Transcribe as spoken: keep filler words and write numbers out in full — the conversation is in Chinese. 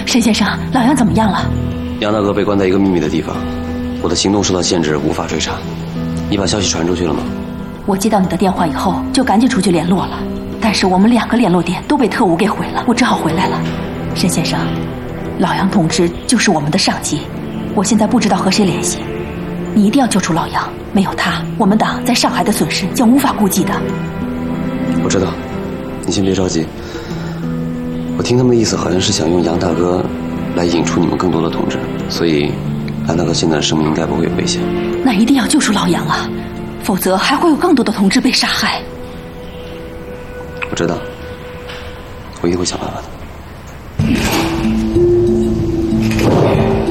沈先生，老杨怎么样了？ 杨大哥被关在一个秘密的地方，我的行动受到限制，无法追查。你把消息传出去了吗？ 我接到你的电话以后，就赶紧出去联络了。但是我们两个联络点都被特务给毁了，我只好回来了。沈先生，老杨同志就是我们的上级，我现在不知道和谁联系。你一定要救出老杨，没有他，我们党在上海的损失将无法估计的。 我知道，你先别着急。我听他们的意思，好像是想用杨大哥来引出你们更多的同志，所以杨大哥现在的生命应该不会有危险。 那一定要救出老杨啊，否则还会有更多的同志被杀害。 我知道，我一定会想办法的。